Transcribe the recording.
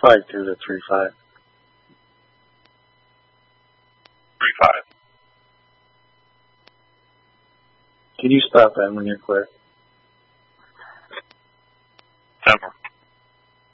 5-2 to 3-5. 3-5. Can you stop that when you're clear? 10 more.